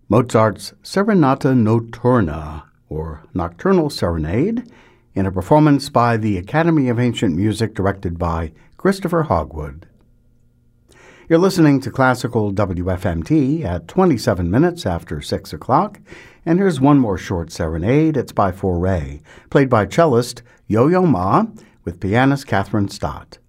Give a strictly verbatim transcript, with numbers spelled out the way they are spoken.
Mozart's Serenata Notturna, or Nocturnal Serenade, in a performance by the Academy of Ancient Music directed by Christopher Hogwood. You're listening to Classical W F M T at twenty-seven minutes after six o'clock, and here's one more short serenade. It's by Fauré, played by cellist Yo-Yo Ma with pianist Catherine Stott.